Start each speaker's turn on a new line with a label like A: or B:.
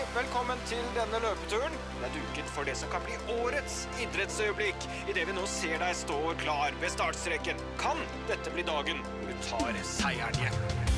A: velkommen til denne løpeturen. Det duket for det som kan bli årets idrettsøyeblikk. I det vi nå ser deg stå klar ved startstreken. Kan dette bli dagen hvor du tar seieren hjem?